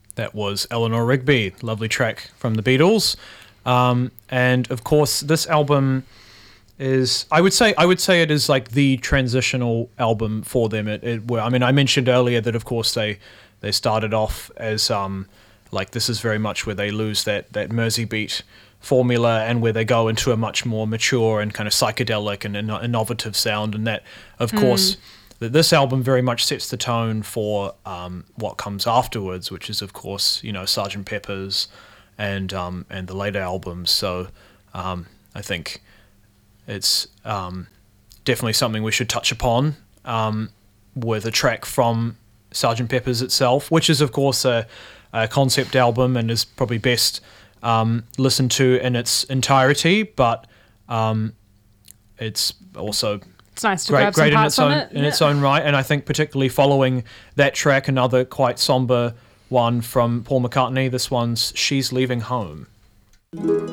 That was Eleanor Rigby, lovely track from the Beatles. And of course, this album is, I would say it is like the transitional album for them. I mentioned earlier that of course they started off as like this is very much where they lose that Mersey beat formula and where they go into a much more mature and kind of psychedelic and innovative sound, and that of course that this album very much sets the tone for what comes afterwards, which is of course Sgt. Pepper's and the later albums. So I think it's definitely something we should touch upon with a track from Sgt. Pepper's itself, which is of course a concept album and is probably best listened to in its entirety, but it's also it's nice to grab some parts in its own right. And I think particularly following that track, another quite somber one from Paul McCartney, this one's She's Leaving Home.